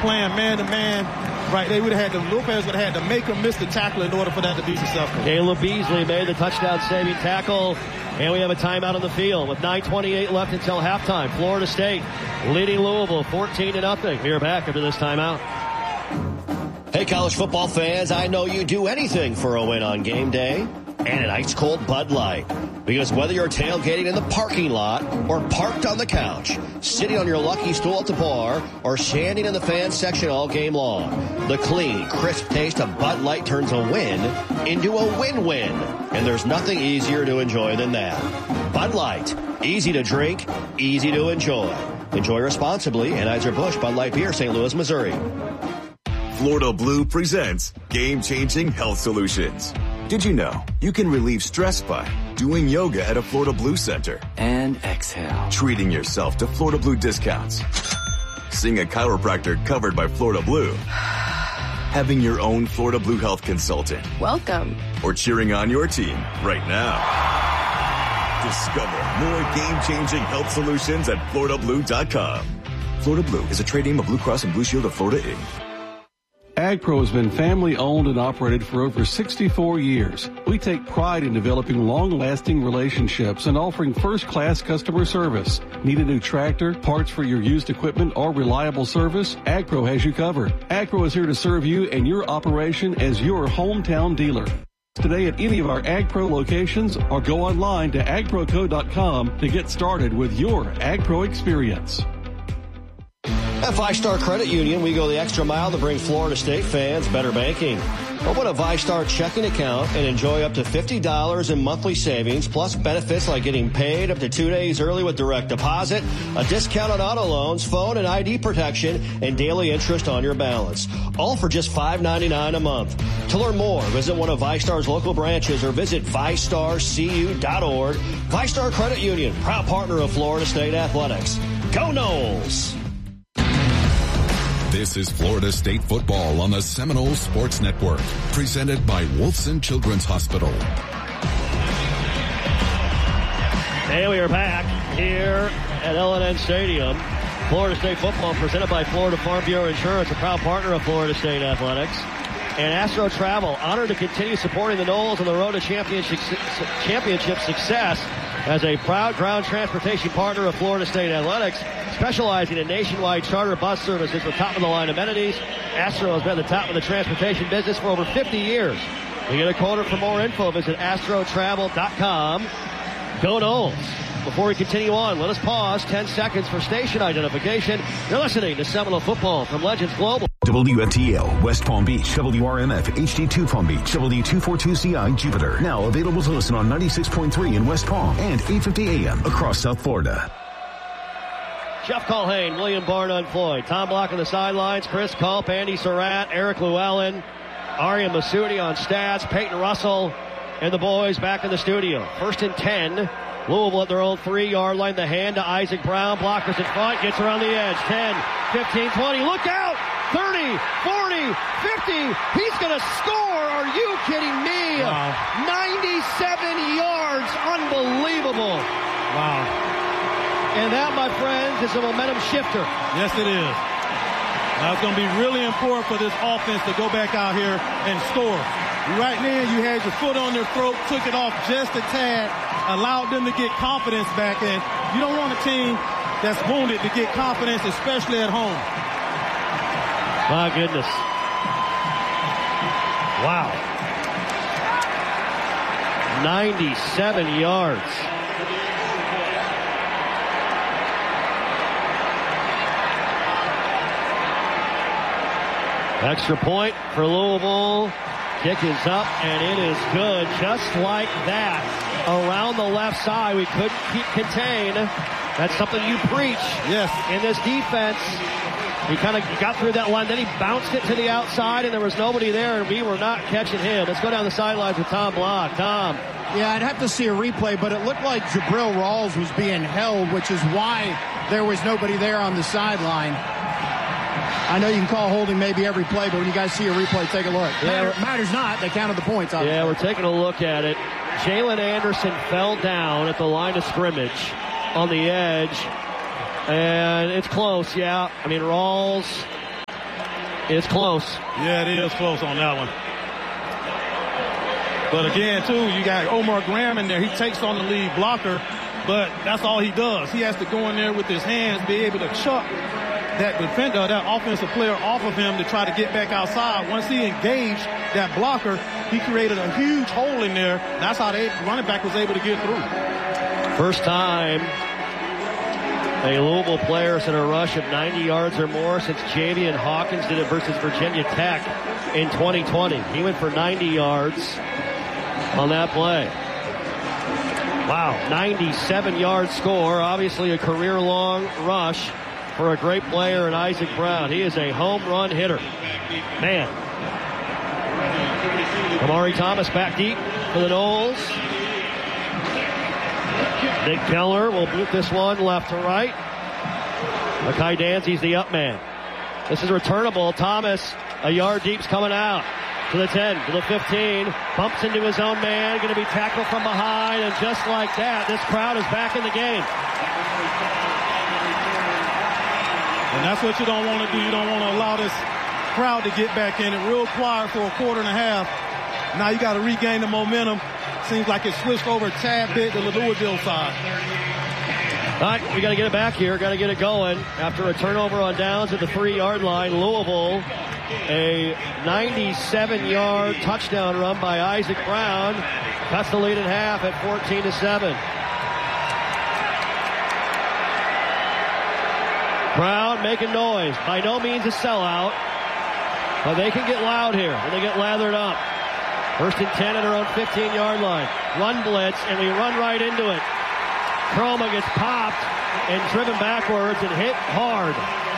playing man-to-man, right, Lopez would have had to make him miss the tackle in order for that to be successful. Caleb Beasley made the touchdown-saving tackle, and we have a timeout on the field with 9:28 left until halftime. Florida State leading Louisville 14-0. We are back after this timeout. Hey, college football fans, I know you do anything for a win on game day, and an ice-cold Bud Light. Because whether you're tailgating in the parking lot or parked on the couch, sitting on your lucky stool at the bar, or standing in the fan section all game long, the clean, crisp taste of Bud Light turns a win into a win-win. And there's nothing easier to enjoy than that. Bud Light. Easy to drink, easy to enjoy. Enjoy responsibly. Anheuser-Busch Bud Light Beer, St. Louis, Missouri. Florida Blue presents Game-Changing Health Solutions. Did you know you can relieve stress by doing yoga at a Florida Blue center? And exhale. Treating yourself to Florida Blue discounts. Seeing a chiropractor covered by Florida Blue. Having your own Florida Blue health consultant. Welcome. Or cheering on your team right now. Discover more game-changing health solutions at FloridaBlue.com. Florida Blue is a trade name of Blue Cross and Blue Shield of Florida, Inc. AgPro has been family-owned and operated for over 64 years. We take pride in developing long-lasting relationships and offering first-class customer service. Need a new tractor, parts for your used equipment, or reliable service? AgPro has you covered. AgPro is here to serve you and your operation as your hometown dealer. Today at any of our AgPro locations, or go online to agproco.com to get started with your AgPro experience. At VyStar Credit Union, we go the extra mile to bring Florida State fans better banking. Open a VyStar checking account and enjoy up to $50 in monthly savings, plus benefits like getting paid up to 2 days early with direct deposit, a discount on auto loans, phone and ID protection, and daily interest on your balance. All for just $5.99 a month. To learn more, visit one of VyStar's local branches or visit VyStarCU.org. VyStar Credit Union, proud partner of Florida State Athletics. Go Noles! This is Florida State football on the Seminole Sports Network, presented by Wolfson Children's Hospital. And we are back here at L&N Stadium. Florida State football presented by Florida Farm Bureau Insurance, a proud partner of Florida State Athletics. And Astro Travel, honored to continue supporting the Noles on the road to championship success as a proud ground transportation partner of Florida State Athletics, specializing in nationwide charter bus services with top-of-the-line amenities. Astro has been at the top of the transportation business for over 50 years. To get a quote for more info, visit astrotravel.com. Go Noles. Before we continue on, let us pause 10 seconds for station identification. You're listening to Seminole Football from Legends Global. WFTL, West Palm Beach, WRMF, HD2 Palm Beach, W242CI, Jupiter. Now available to listen on 96.3 in West Palm and 850 AM across South Florida. Jeff Culhane, William Barnum Floyd, Tom Block on the sidelines, Chris Culp, Andy Surratt, Eric Llewellyn, Arya Masudi on stats, Peyton Russell, and the boys back in the studio. 1st and 10. Louisville at their own 3-yard line. The hand to Isaac Brown. Blockers in front. Gets around the edge. 10, 15, 20. Look out! 30, 40, 50. He's going to score. Are you kidding me? Wow. 97 yards. Unbelievable. Wow. And that, my friends, is a momentum shifter. Yes, it is. Now, it's going to be really important for this offense to go back out here and score. Right now, you had your foot on their throat, took it off just a tad, allowed them to get confidence back in. You don't want a team that's wounded to get confidence, especially at home. My goodness. Wow. 97 yards. Extra point for Louisville. Kick is up, and it is good. Just like that. Around the left side, we couldn't contain. That's something you preach. Yes. In this defense. He kind of got through that line. Then he bounced it to the outside, and there was nobody there, and we were not catching him. Let's go down the sidelines with Tom Block. Tom. Yeah, I'd have to see a replay, but it looked like Jabril Rawls was being held, which is why there was nobody there on the sideline. I know you can call holding maybe every play, but when you guys see a replay, take a look. Yeah, matters not. They counted the points. Obviously. Yeah, we're taking a look at it. Jalen Anderson fell down at the line of scrimmage on the edge. And it's close, yeah. I mean, Rawls is close. Yeah, it is close on that one. But again, too, you got Omar Graham in there. He takes on the lead blocker, but that's all he does. He has to go in there with his hands, be able to chuck that defender, that offensive player off of him to try to get back outside. Once he engaged that blocker, he created a huge hole in there. That's how the running back was able to get through. First time a Louisville player has had a rush of 90 yards or more since Javian Hawkins did it versus Virginia Tech in 2020. He went for 90 yards on that play. Wow, 97-yard score. Obviously a career-long rush for a great player in Isaac Brown. He is a home run hitter. Man. Amari Thomas back deep for the Noles. Nick Keller will boot this one left to right. Makai Danzy's the up man. This is returnable. Thomas, a yard deep's coming out. To the 10, to the 15. Bumps into his own man. Going to be tackled from behind. And just like that, this crowd is back in the game. And that's what you don't want to do. You don't want to allow this crowd to get back in it real quiet for a quarter and a half. Now you got to regain the momentum. Seems like it switched over a tad bit to the Louisville side. All right, we got to get it back here. Got to get it going. After a turnover on downs at the 3-yard line, Louisville, a 97-yard touchdown run by Isaac Brown. Cuts the lead in half at 14-7. Crowd making noise. By no means a sellout, but they can get loud here when they get lathered up. First and 10 at their own 15-yard line. Run blitz, and we run right into it. Croma gets popped and driven backwards and hit hard.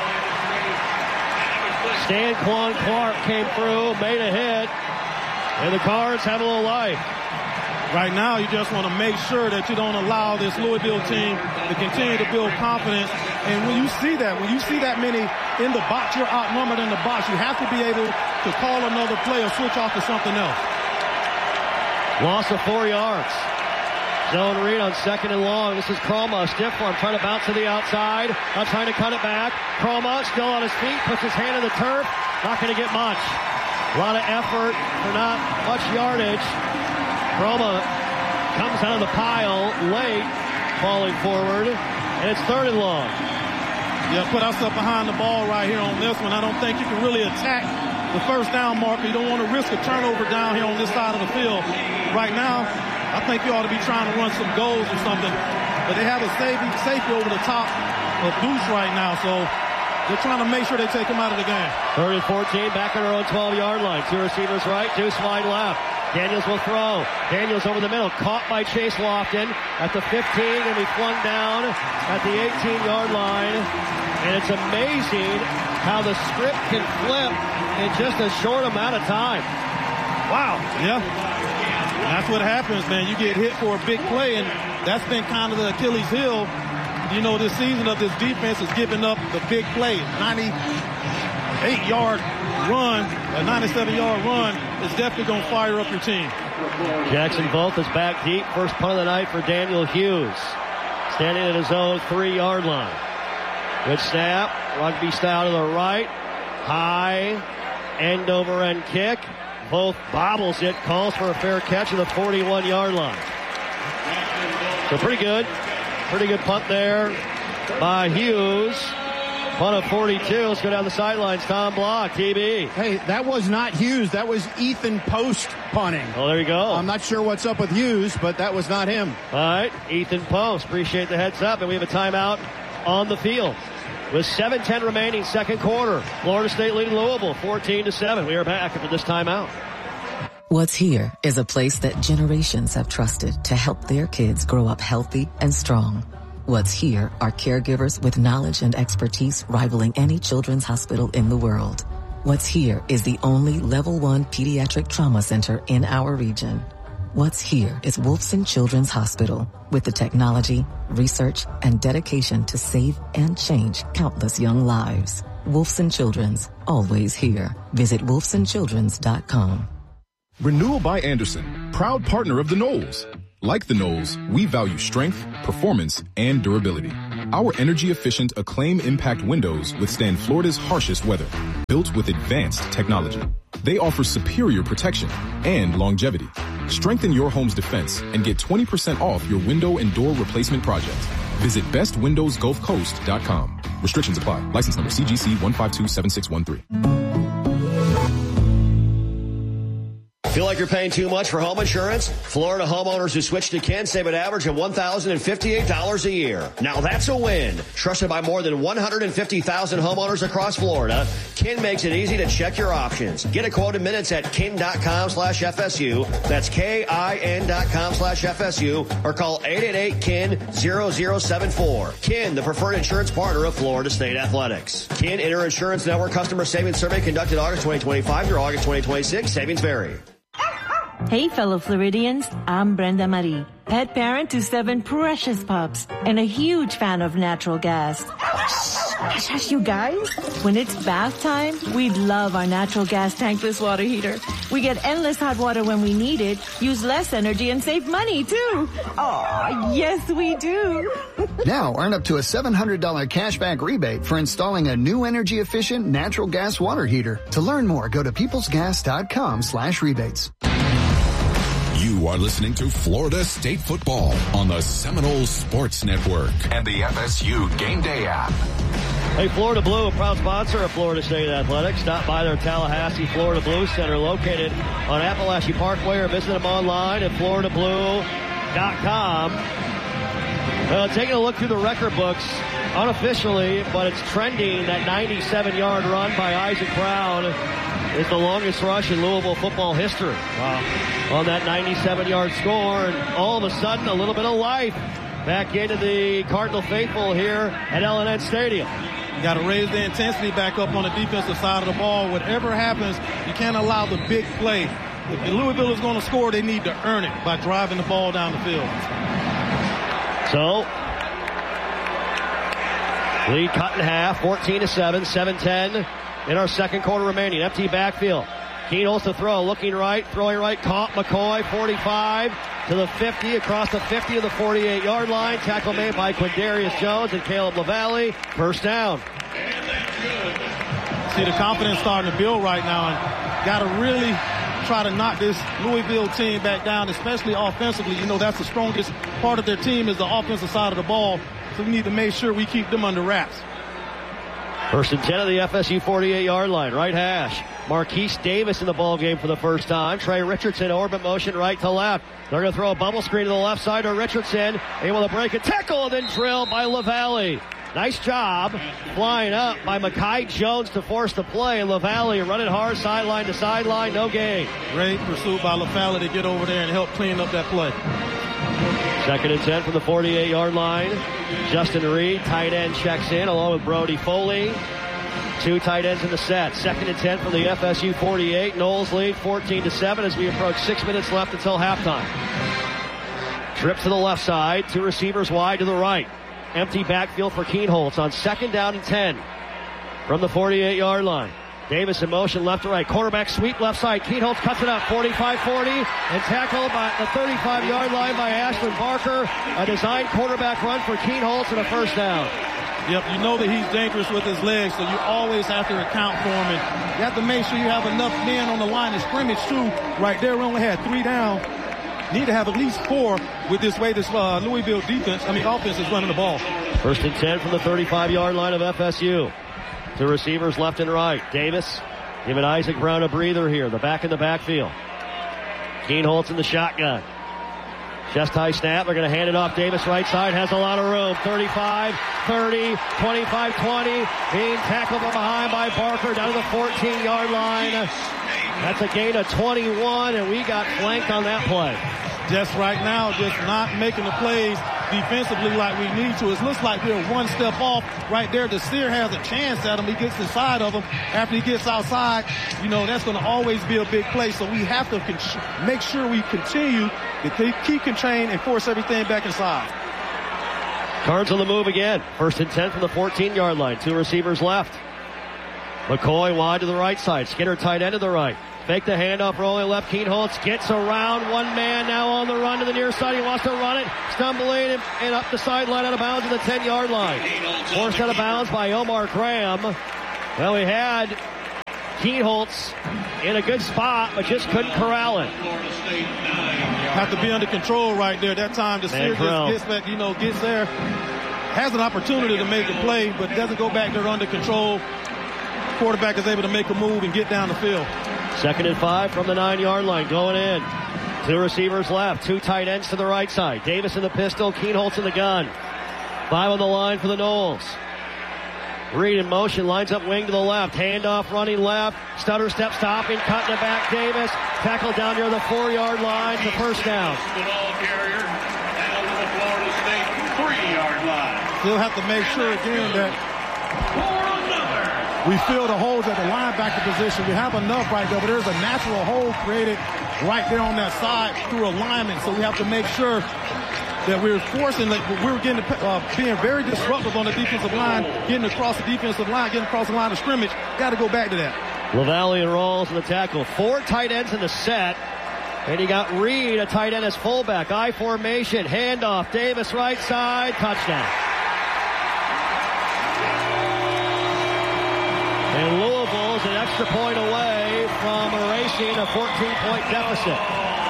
Stan Quan Clark came through, made a hit, and the Cards have a little life. Right now, you just want to make sure that you don't allow this Louisville team to continue to build confidence. And when you see that many in the box, you're outnumbered in the box. You have to be able to call another play or switch off to something else. Loss of 4 yards. Zone read on second and long. This is Croma, a stiff one, trying to bounce to the outside. Not trying to cut it back. Croma still on his feet, puts his hand in the turf. Not going to get much. A lot of effort for not much yardage. Croma comes out of the pile late, falling forward, and it's third and long. Yeah, put ourselves behind the ball right here on this one. I don't think you can really attack the first down marker. You don't want to risk a turnover down here on this side of the field. Right now, I think you ought to be trying to run some goals or something. But they have a safety over the top of Deuce right now, so they're trying to make sure they take him out of the game. Third and 14, back on their own 12-yard line. Two receivers right, Deuce wide left. Daniels will throw. Daniels over the middle, caught by Chase Lofton at the 15, and he flung down at the 18-yard line. And it's amazing how the script can flip in just a short amount of time. Wow. Yeah. That's what happens, man. You get hit for a big play, and that's been kind of the Achilles heel, you know, this season of this defense is giving up the big play. 98-yard run, a 97-yard run is definitely going to fire up your team. Jackson Voth is back deep. First punt of the night for Daniel Hughes. Standing at his own 3-yard line. Good snap. Rugby style to the right. High. End over end kick. Voth bobbles it. Calls for a fair catch at the 41-yard line. So pretty good. Pretty good punt there by Hughes. Punt of 42. Let's go down the sidelines. Tom Block, TB. Hey, that was not Hughes. That was Ethan Post punting. Oh, there you go. I'm not sure what's up with Hughes, but that was not him. All right, Ethan Post. Appreciate the heads up. And we have a timeout on the field. With 7:10 remaining, second quarter. Florida State leading Louisville 14-7. We are back after this timeout. What's Here is a place that generations have trusted to help their kids grow up healthy and strong. What's Here are caregivers with knowledge and expertise rivaling any children's hospital in the world. What's Here is the only level 1 pediatric trauma center in our region. What's Here is Wolfson Children's Hospital with the technology, research, and dedication to save and change countless young lives. Wolfson Children's, always here. Visit wolfsonchildrens.com. Renewal by Andersen, proud partner of the Noles. Like the Knolls, we value strength, performance, and durability. Our energy-efficient Acclaim Impact windows withstand Florida's harshest weather, built with advanced technology. They offer superior protection and longevity. Strengthen your home's defense and get 20% off your window and door replacement project. Visit bestwindowsgulfcoast.com. Restrictions apply. License number CGC 1527613. Feel like you're paying too much for home insurance? Florida homeowners who switch to Ken save an average of $1,058 a year. Now that's a win. Trusted by more than 150,000 homeowners across Florida, Ken makes it easy to check your options. Get a quote in minutes at ken.com/FSU. That's KIN.com/FSU or call 888-KEN-0074. Ken, the preferred insurance partner of Florida State Athletics. Ken Inter Insurance Network Customer Savings Survey conducted August 2025 through August 2026. Savings vary. Hey, fellow Floridians, I'm Brenda Marie, pet parent to 7 precious pups and a huge fan of natural gas. Hush, hush, you guys. When it's bath time, we love our natural gas tankless water heater. We get endless hot water when we need it, use less energy, and save money, too. Oh, yes, we do. Now, earn up to a $700 cashback rebate for installing a new energy-efficient natural gas water heater. To learn more, go to peoplesgas.com/rebates. You are listening to Florida State Football on the Seminole Sports Network and the FSU Game Day app. Hey, Florida Blue, a proud sponsor of Florida State Athletics. Stop by their Tallahassee Florida Blue Center located on Appalachian Parkway or visit them online at floridablue.com. Taking a look through the record books, unofficially, but it's trending. That 97-yard run by Isaac Brown is the longest rush in Louisville football history. Wow. On that 97-yard score, and all of a sudden, a little bit of life back into the Cardinal faithful here at L&N Stadium. You got to raise the intensity back up on the defensive side of the ball. Whatever happens, you can't allow the big play. If Louisville is going to score, they need to earn it by driving the ball down the field. So, lead cut in half, 14-7, 7-10 in our second quarter remaining. Empty backfield. Keenholz to throw, looking right, throwing right, caught McCoy, 45 to the 50, across the 50 of the 48-yard line. Tackle made by Quindarius Jones and Caleb LaValle. First down. See the confidence starting to build right now, and got to really try to knock this Louisville team back down, especially offensively. You know, that's the strongest part of their team is the offensive side of the ball, so we need to make sure we keep them under wraps. First and 10 of the FSU 48-yard line, right hash. Marquise Davis in the ball game for the first time. Trey Richardson, orbit motion right to left. They're going to throw a bubble screen to the left side to Richardson. Able to break a tackle and then drilled by LaValle. Nice job flying up by Mekhi Jones to force the play. And LaValle running hard sideline to sideline, no gain. Great pursuit by LaValle to get over there and help clean up that play. Second and 10 from the 48-yard line. Justin Reed, tight end, checks in along with Brody Foley. 2 tight ends in the set. Second and 10 from the FSU 48. Knowles lead 14-7 as we approach 6 minutes left until halftime. Trip to the left side. 2 receivers wide to the right. Empty backfield for Keenholz on second down and 10 from the 48-yard line. Davis in motion left to right. Quarterback sweep left side. Keenholz cuts it up 45-40 and tackled by the 35-yard line by Ashton Barker. A designed quarterback run for Keenholz and a first down. Yep, you know that he's dangerous with his legs, so you always have to account for him. And you have to make sure you have enough men on the line of scrimmage, too. Right there, we only had 3 down. Need to have at least 4 with this way this Louisville offense is running the ball. First and 10 from the 35-yard line of FSU. 2 receivers left and right. Davis giving Isaac Brown a breather here. The back in the backfield. Keenholz in the shotgun. Chest high snap. They're going to hand it off. Davis right side has a lot of room. 35, 30, 25, 20. Being tackled from behind by Barker down to the 14-yard line. That's a gain of 21, and we got flanked on that play. Just right now, just not making the plays defensively like we need to. It looks like we're one step off right there. The Sear has a chance at him. He gets inside of him. After he gets outside, you know, that's going to always be a big play. So we have to make sure we continue to keep contained and force everything back inside. Cards on the move again. First and 10 from the 14-yard line. 2 receivers left. McCoy wide to the right side. Skinner tight end to the right. Fake the handoff, rolling left. Kienholz gets around. One man now on the run to the near side. He wants to run it. Stumbling and up the sideline out of bounds at the 10-yard line. Forced out of bounds by Omar Graham. Well, we had Kienholz in a good spot, but just couldn't corral it. Have to be under control right there. That time the Sear just gets back, gets there. Has an opportunity to make a play, but doesn't go back there under control. Quarterback is able to make a move and get down the field. 2nd and 5 from the 9-yard line. Going in. 2 receivers left. 2 tight ends to the right side. Davis in the pistol. Kienholz in the gun. 5 on the line for the Noles. Reed in motion. Lines up wing to the left. Handoff running left. Stutter step stopping. Cutting it back. Davis. Tackle down near the 4-yard line. The first down. The ball carrier down to the Florida State 3-yard line. Still have to make sure again that we fill the holes at the linebacker position. We have enough right there, but there's a natural hole created right there on that side through alignment. So we have to make sure that we're forcing, we're getting being very disruptive on the defensive line, getting across the defensive line, getting across the line of scrimmage. Got to go back to that. LaValle and Rawls in the tackle. 4 tight ends in the set. And you got Reed, a tight end as fullback. I formation, handoff. Davis right side, touchdown. And Louisville's an extra point away from erasing a 14-point deficit.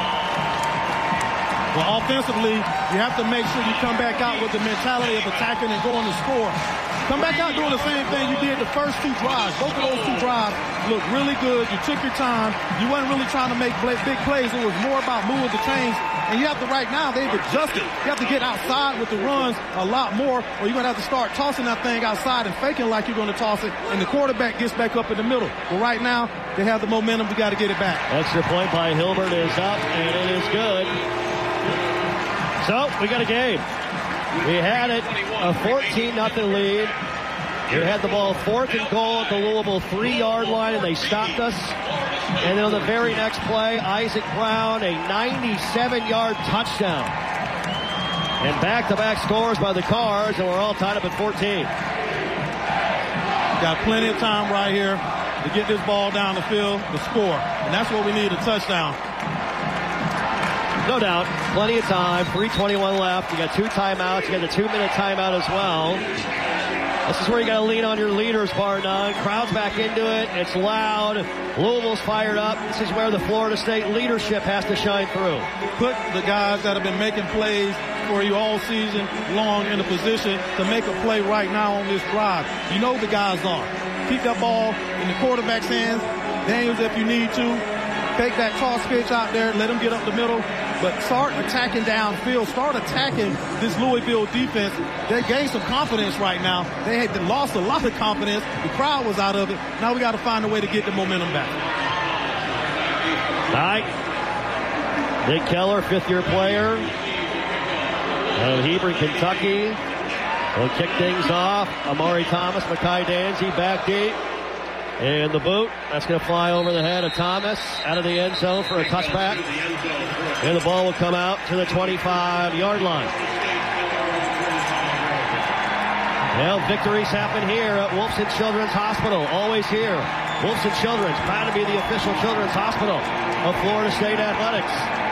Well, offensively, you have to make sure you come back out with the mentality of attacking and going to score. Come back out doing the same thing you did the first 2 drives. Both of those 2 drives looked really good. You took your time. You weren't really trying to make big plays. It was more about moving the chains. And you have to, right now, they've adjusted. You have to get outside with the runs a lot more, or you're going to have to start tossing that thing outside and faking like you're going to toss it, and the quarterback gets back up in the middle. But right now, they have the momentum. We got to get it back. Extra point by Hilbert is up, and it is good. So, we got a game. We had it, a 14-0 lead. We had the ball 4th and goal at the Louisville 3-yard line, and they stopped us. And then on the very next play, Isaac Brown, a 97-yard touchdown. And back-to-back scores by the Cars, and we're all tied up at 14. Got plenty of time right here to get this ball down the field to score. And that's what we need, a touchdown. No doubt. Plenty of time. 3:21 left. You got 2 timeouts. You got the 2-minute timeout as well. This is where you got to lean on your leaders, bar none. Crowd's back into it. It's loud. Louisville's fired up. This is where the Florida State leadership has to shine through. Put the guys that have been making plays for you all season long in a position to make a play right now on this drive. You know the guys are. Keep that ball in the quarterback's hands. Daniels, if you need to. Take that toss pitch out there. Let them get up the middle. But start attacking downfield. Start attacking this Louisville defense. They gained some confidence right now. They had lost a lot of confidence. The crowd was out of it. Now we got to find a way to get the momentum back. All right. Nick Keller, 5th-year player out of Hebron, Kentucky. Will kick things off. Amari Thomas, Mekhi Danzy back deep. And the boot, that's going to fly over the head of Thomas out of the end zone for a touchback. And the ball will come out to the 25-yard line. Well, victories happen here at Wolfson Children's Hospital. Always here. Wolfson Children's, proud to be the official children's hospital of Florida State Athletics.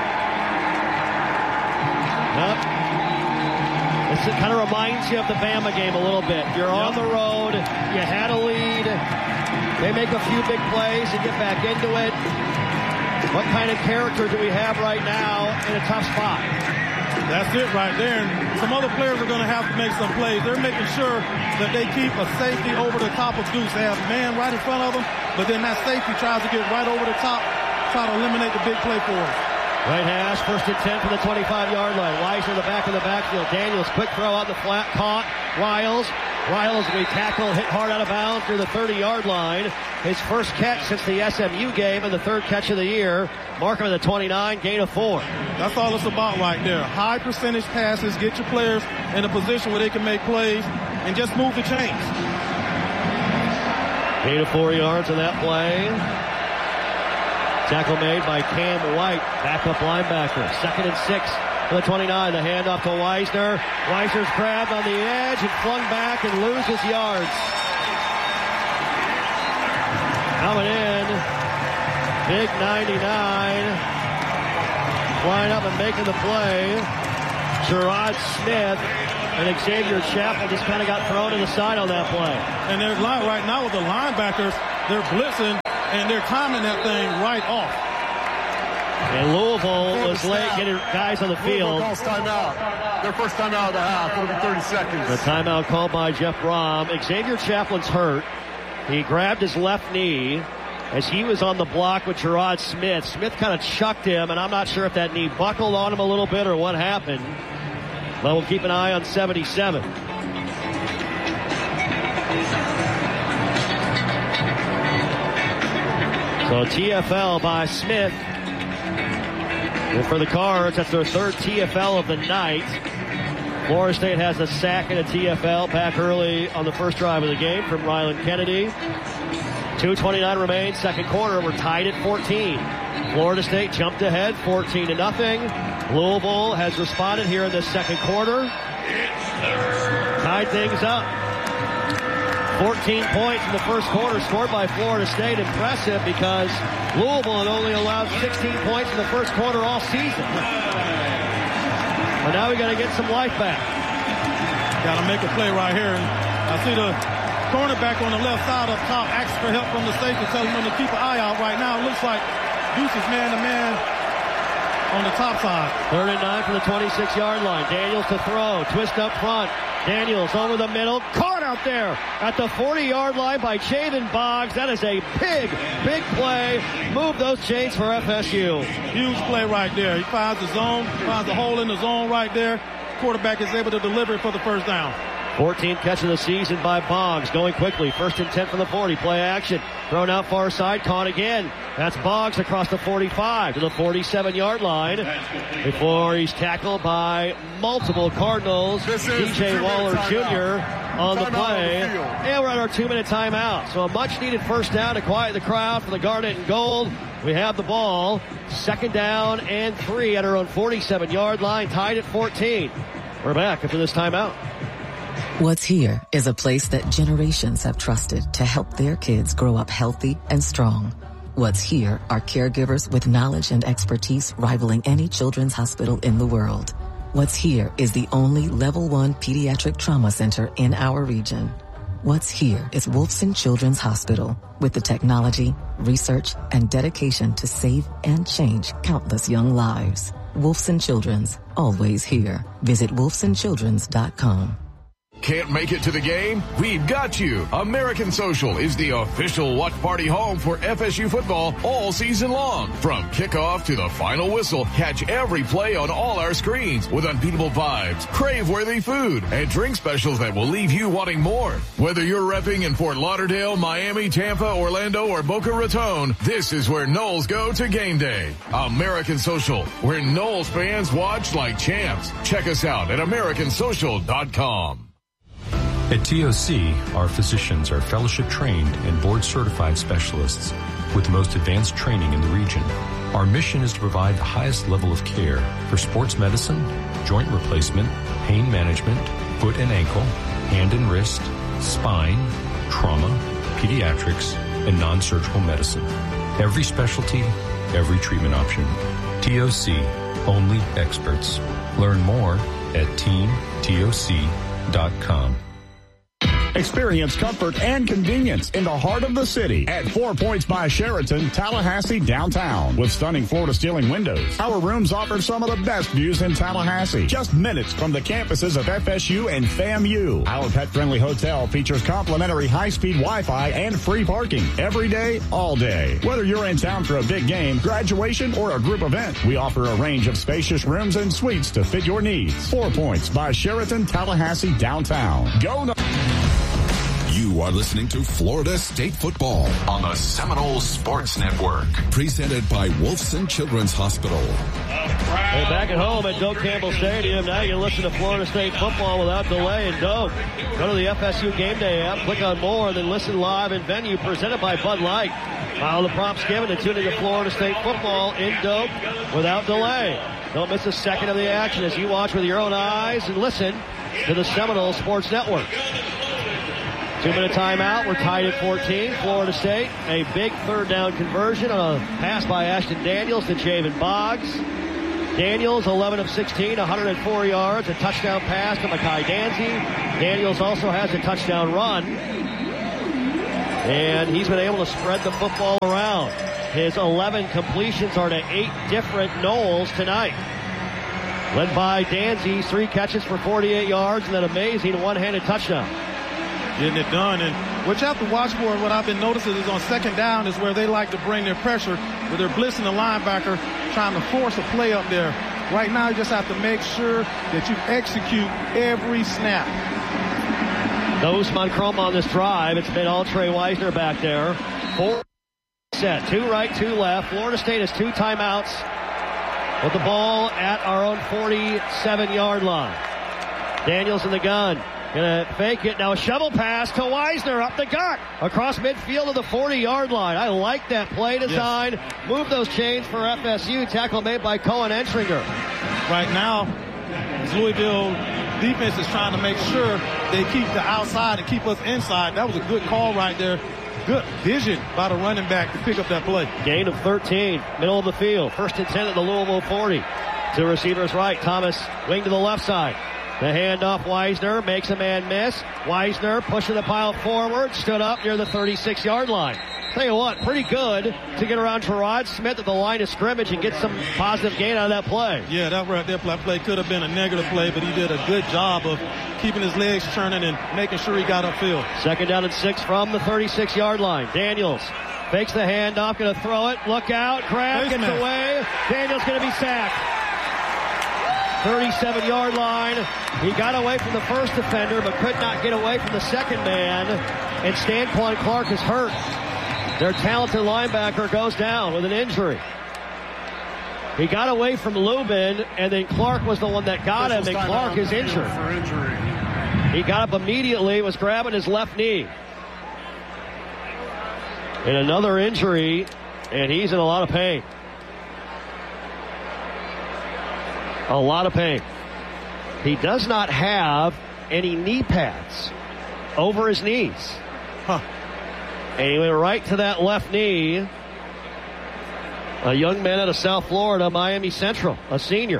Yep. This kind of reminds you of the Bama game a little bit. You're on the road. You had a lead. They make a few big plays and get back into it. What kind of character do we have right now in a tough spot? That's it right there. And some other players are going to have to make some plays. They're making sure that they keep a safety over the top of Deuce. They have a man right in front of them, but then that safety tries to get right over the top, try to eliminate the big play for us. Right hash, 1st and 10 from the 25-yard line. Weiser in the back of the backfield. Daniels, quick throw out the flat, caught. Riles we tackle, hit hard out of bounds near the 30-yard line. His first catch since the SMU game and the 3rd catch of the year. Mark him at the 29, gain of 4. That's all it's about right there. High percentage passes, get your players in a position where they can make plays, and just move the chains. Gain of 4 yards on that play. Tackle made by Cam White, backup linebacker. 2nd and 6 for the 29. The handoff to Weisner. Weisner's grabbed on the edge and flung back and loses yards. Coming in Big 99 flying up and making the play. Gerard Smith and Xavier Chaplin just kind of got thrown to the side on that play. And they're right now with the linebackers, they're blitzing and they're timing that thing right off. And Louisville was late getting guys on the field. Calls timeout. Their first timeout of the half. It'll be 30 seconds. The timeout called by Jeff Brom. Xavier Chaplin's hurt. He grabbed his left knee as he was on the block with Gerard Smith. Smith kind of chucked him, and I'm not sure if that knee buckled on him a little bit or what happened. But we'll keep an eye on 77. So TFL by Smith. And for the Cards, that's their third TFL of the night. Florida State has a sack and a TFL back early on the first drive of the game from Ryland Kennedy. 2:29 remains, second quarter. We're tied at 14. Florida State jumped ahead 14-0. Louisville has responded here in the second quarter. Tied things up. 14 points in the first quarter scored by Florida State. Impressive because Louisville had only allowed 16 points in the first quarter all season. But now we got to get some life back. Got to make a play right here. I see the cornerback on the left side up top asks for help from the safety, telling him to keep an eye out right now. It looks like Deuce is man-to-man on the top side. 3rd and 9 from the 26-yard line. Daniels to throw. Twist up front. Daniels over the middle. Caught out there at the 40-yard line by Jaden Boggs. That is a big, big play. Move those chains for FSU. Huge play right there. He finds the zone, finds a hole in the zone right there. Quarterback is able to deliver it for the first down. 14th catch of the season by Boggs. Going quickly. 1st and 10 from the 40. Play action. Thrown out far side. Caught again. That's Boggs across the 45 to the 47-yard line before he's tackled by multiple Cardinals. DJ Waller Jr. on the play. And we're at our 2-minute timeout. So a much-needed first down to quiet the crowd for the Garnet and Gold. We have the ball. 2nd down and 3 at our own 47-yard line. Tied at 14. We're back after this timeout. What's here is a place that generations have trusted to help their kids grow up healthy and strong. What's here are caregivers with knowledge and expertise rivaling any children's hospital in the world. What's here is the only level 1 pediatric trauma center in our region. What's here is Wolfson Children's Hospital with the technology, research, and dedication to save and change countless young lives. Wolfson Children's, always here. Visit wolfsonchildrens.com. Can't make it to the game? We've got you. American Social is the official watch party home for FSU football all season long. From kickoff to the final whistle, catch every play on all our screens with unbeatable vibes, crave-worthy food, and drink specials that will leave you wanting more. Whether you're repping in Fort Lauderdale, Miami, Tampa, Orlando, or Boca Raton, this is where Noles go to game day. American Social, where Noles fans watch like champs. Check us out at americansocial.com. At TOC, our physicians are fellowship-trained and board-certified specialists with the most advanced training in the region. Our mission is to provide the highest level of care for sports medicine, joint replacement, pain management, foot and ankle, hand and wrist, spine, trauma, pediatrics, and non-surgical medicine. Every specialty, every treatment option. TOC, only experts. Learn more at teamtoc.com. Experience comfort and convenience in the heart of the city at 4 Points by Sheraton, Tallahassee downtown. With stunning floor-to-ceiling windows, our rooms offer some of the best views in Tallahassee, just minutes from the campuses of FSU and FAMU. Our pet-friendly hotel features complimentary high-speed Wi-Fi and free parking every day, all day. Whether you're in town for a big game, graduation, or a group event, we offer a range of spacious rooms and suites to fit your needs. 4 Points by Sheraton, Tallahassee downtown. Go Noles! You are listening to Florida State Football on the Seminole Sports Network, presented by Wolfson Children's Hospital. Hey, back at home at Doak Campbell Stadium. Now you can listen to Florida State football without delay in Doak. Go to the FSU Game Day app, click on more, then listen live in venue, presented by Bud Light. Follow the prompts given and tune into Florida State football in Doak without delay. Don't miss a second of the action as you watch with your own eyes and listen to the Seminole Sports Network. 2-minute timeout. We're tied at 14. Florida State, a big third down conversion on a pass by Ashton Daniels to Javen Boggs. Daniels, 11 of 16, 104 yards, a touchdown pass to Mekhi Danzy. Daniels also has a touchdown run. And he's been able to spread the football around. His 11 completions are to 8 different Noles tonight. Led by Danzy, 3 catches for 48 yards and that amazing one-handed touchdown. Getting it done. And what you have to watch for, and what I've been noticing is on second down is where they like to bring their pressure, where they're blitzing the linebacker, trying to force a play up there. Right now, you just have to make sure that you execute every snap. No Usman Chrome on this drive. It's been all Trey Wisner back there. 4 set, 2 right, 2 left. Florida State has 2 timeouts with the ball at our own 47-yard line. Daniels in the gun. Gonna fake it. Now a shovel pass to Wisner up the gut. Across midfield to the 40-yard line. I like that play design. Yes. Move those chains for FSU. Tackle made by Cohen Entringer. Right now, Louisville defense is trying to make sure they keep the outside and keep us inside. That was a good call right there. Good vision by the running back to pick up that play. Gain of 13, middle of the field. 1st and 10 at the Louisville 40. 2 receivers right. Thomas wing to the left side. The handoff, Wisner makes a man miss. Wisner pushing the pile forward, stood up near the 36-yard line. Tell you what, pretty good to get around Terod Smith at the line of scrimmage and get some positive gain out of that play. Yeah, that right there play could have been a negative play, but he did a good job of keeping his legs turning and making sure he got upfield. 2nd down and 6 from the 36-yard line. Daniels fakes the handoff, going to throw it. Look out, grab, gets away. Daniels going to be sacked. 37-yard line. He got away from the first defender, but could not get away from the second man. And Stanquan Clark is hurt. Their talented linebacker goes down with an injury. He got away from Lubin, and then Clark was the one that got him, and Clark is injured. He got up immediately, was grabbing his left knee. And another injury, and he's in a lot of pain. A lot of pain. He does not have any knee pads over his knees. And he went right to that left knee. A young man out of South Florida, Miami Central, a senior.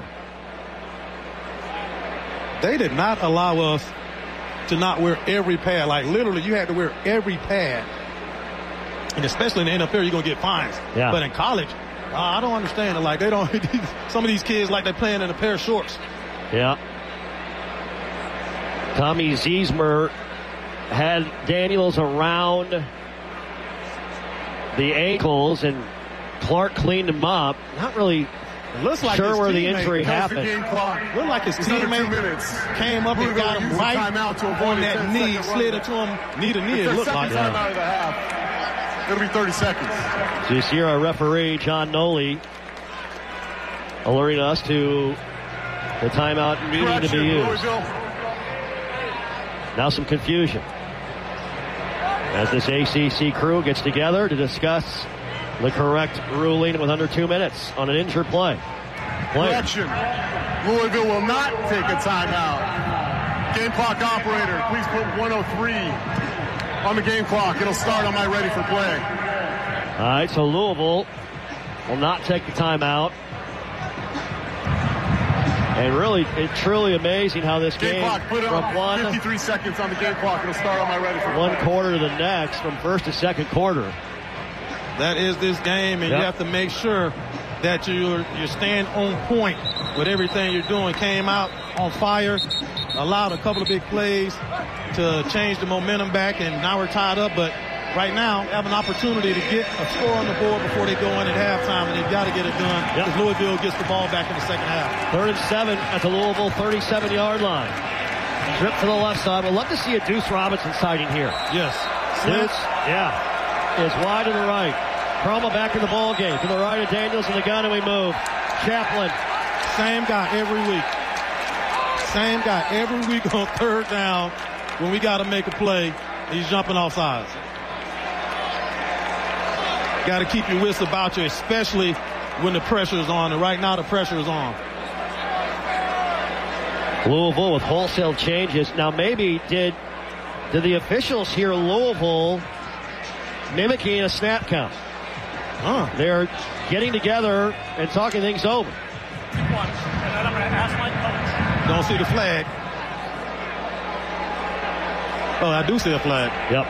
They did not allow us to not wear every pad. Like, literally, you had to wear every pad. And especially in the NFL, you're going to get fines. Yeah. But in college, I don't understand it. Like, they don't, some of these kids, like, they're playing in a pair of shorts. Yeah. Tommy Ziesmer had Daniels around the ankles, and Clark cleaned him up. Not really sure where the injury happened. Looked like his teammate came up and got him right on that knee, slid it to him knee to knee. It looked like that. It'll be 30 seconds. So you see our referee, John Noli, alerting us to the timeout needing to be used. Now some confusion as this ACC crew gets together to discuss the correct ruling with under 2 minutes on an injured play. Correction. Louisville will not take a timeout. Game clock operator, please put 103 on the game clock. It'll start on my ready for play. All right, so Louisville will not take the timeout. And really, it's truly amazing how this game clock, put it from on 53 seconds on the game clock. It'll start on my ready for one play. Quarter to the next, from first to second quarter. That is this game, and you have to make sure that you're staying on point with everything you're doing. Came out on fire, allowed a couple of big plays to change the momentum back, and now we're tied up. But right now, have an opportunity to get a score on the board before they go in at halftime, and they've got to get it done because Louisville gets the ball back in the second half. 3rd and 7 at the Louisville 37-yard line. Trip to the left side. We'd love to see a Deuce Robinson sighting here. Yes. Deuce, is wide to the right. Chroma back in the ball game. To the right of Daniels in the gun, and we move. Chaplin. Same guy every week. Same guy every week on 3rd down. When we got to make a play, he's jumping off sides. Got to keep your wits about you, especially when the pressure is on. And right now the pressure is on. Louisville with wholesale changes. Now maybe did Did the officials hear Louisville mimicking a snap count? They're getting together and talking things over. Don't see the flag. Oh, I do see a flag. Yep.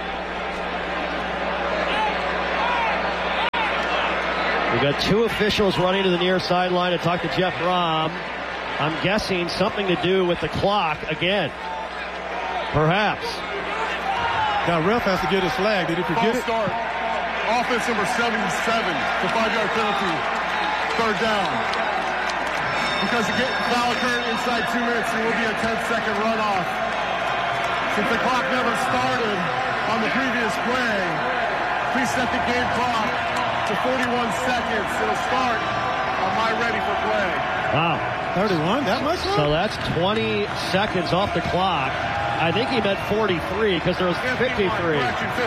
We've got two officials running to the near sideline to talk to Jeff Brom. I'm guessing something to do with the clock again. Perhaps. Now, ref has to get his flag. Did he forget it? Start. Offense number 77. The 5-yard penalty. Third down. Because the foul occurred inside 2 minutes, there will be a 10-second runoff. Since the clock never started on the previous play, please set the game clock to 41 seconds. It'll start on my ready for play. Wow. 31, that much? So that's 20 seconds off the clock. I think he meant 43 because there was 53. 51.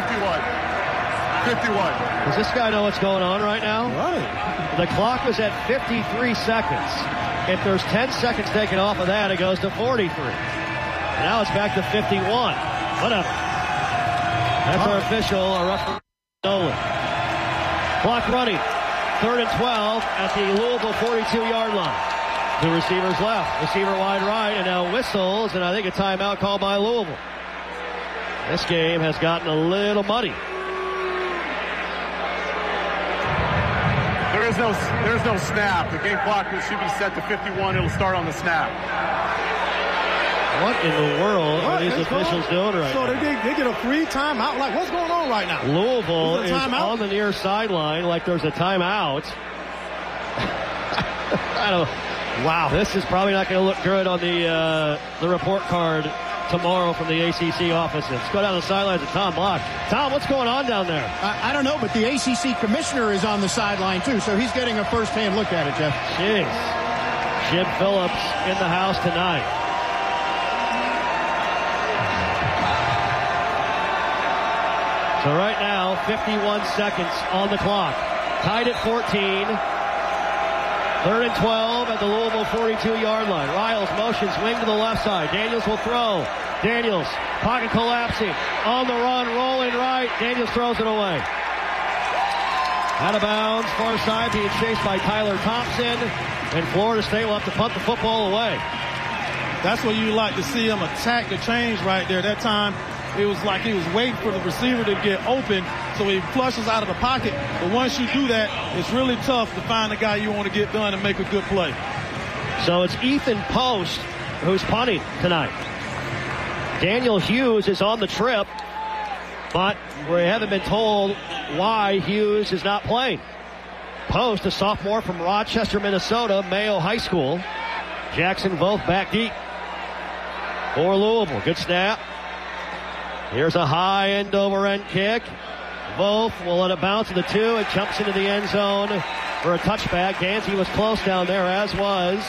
Does this guy know what's going on right now? Right. The clock was at 53 seconds. If there's 10 seconds taken off of that, it goes to 43. Now it's back to 51. Whatever. That's our official, our referee, Nolan. Clock running. 3rd and 12 at the Louisville 42-yard line. Two receivers left. Receiver wide right, and now whistles, and I think a timeout called by Louisville. This game has gotten a little muddy. There's no snap. The game clock should be set to 51. It'll start on the snap. What in the world are these officials doing right now? So they get a free timeout? Like, what's going on right now? Louisville is on the near sideline like there's a timeout. Wow, this is probably not going to look good on the report card tomorrow from the ACC offices. Let's go down the sidelines to Tom Block. Tom, what's going on down there? I don't know, but the ACC commissioner is on the sideline, too, so he's getting a first-hand look at it, Jeff. Jeez. Jim Phillips in the house tonight. So right now, 51 seconds on the clock. Tied at 14. 3rd and 12 at the Louisville 42-yard line. Riles motions wing to the left side. Daniels will throw. Daniels, pocket collapsing. On the run, rolling right. Daniels throws it away. Out of bounds, far side, being chased by Tyler Thompson. And Florida State will have to punt the football away. That's what you like to see him attack the change right there. That time, it was like he was waiting for the receiver to get open, so he flushes out of the pocket. But once you do that, it's really tough to find the guy you want to get done and make a good play. So it's Ethan Post who's punting tonight. Daniel Hughes is on the trip, but we haven't been told why Hughes is not playing. Post, a sophomore from Rochester, Minnesota, Mayo High School. Jackson Voth back deep for Louisville. Good snap. Here's a high end-over-end kick. Voth will let it bounce to the 2. It jumps into the end zone for a touchback. Gansey was close down there, as was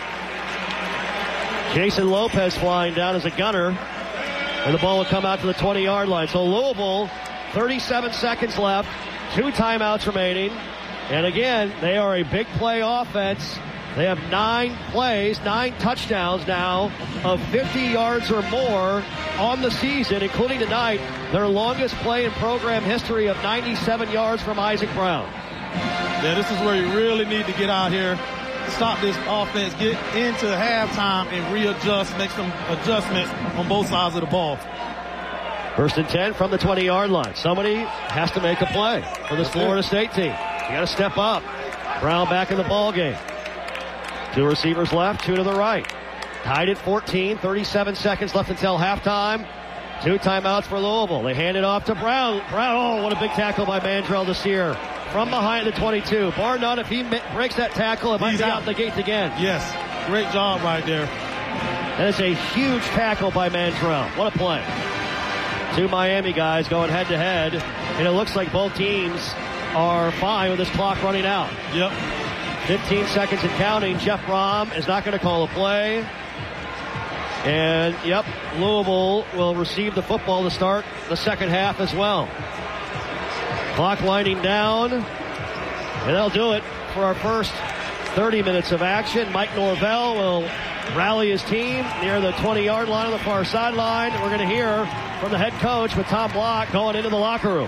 Jason Lopez flying down as a gunner. And the ball will come out to the 20-yard line. So Louisville, 37 seconds left. 2 timeouts remaining. And again, they are a big play offense. They have 9 plays, 9 touchdowns now of 50 yards or more on the season, including tonight, their longest play in program history of 97 yards from Isaac Brown. Yeah, this is where you really need to get out here, stop this offense, get into halftime and readjust, make some adjustments on both sides of the ball. 1st and 10 from the 20-yard line. Somebody has to make a play for this Florida State team. You got to step up. Brown back in the ball game. 2 receivers left, 2 to the right. Tied at 14, 37 seconds left until halftime. 2 timeouts for Louisville. They hand it off to Brown. Oh, what a big tackle by Mandrell Desir. From behind the 22. Bar none, if he breaks that tackle, it might be out the gate again. Yes, great job right there. That is a huge tackle by Mandrell. What a play. 2 Miami guys going head-to-head, and it looks like both teams are fine with this clock running out. Yep. 15 seconds and counting. Jeff Brom is not going to call a play. And, yep, Louisville will receive the football to start the second half as well. Clock winding down. And that'll do it for our first 30 minutes of action. Mike Norvell will rally his team near the 20-yard line on the far sideline. We're going to hear from the head coach with Tom Block going into the locker room.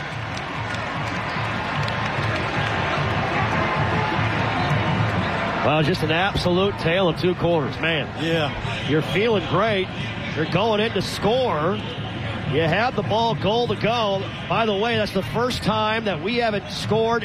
Well, just an absolute tale of two quarters, man. Yeah. You're feeling great. You're going in to score. You have the ball, goal to go. By the way, that's the first time that we haven't scored